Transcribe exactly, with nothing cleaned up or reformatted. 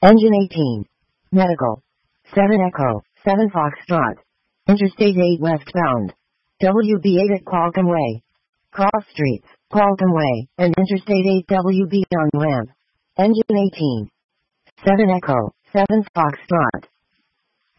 Engine eighteen. Medical. seven Echo, seven Foxtrot. Interstate eight westbound. W B eight at Qualcomm Way. Cross streets, Qualcomm Way, and Interstate eight W B on ramp. Engine eighteen. seven Echo, seven Foxtrot.